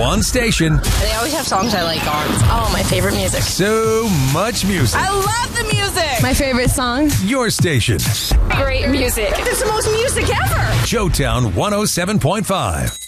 One station. They always have songs I like on. Oh, my favorite music. So much music. I love the music. My favorite song. Your station. Great music. It's the most music ever. Joetown 107.5.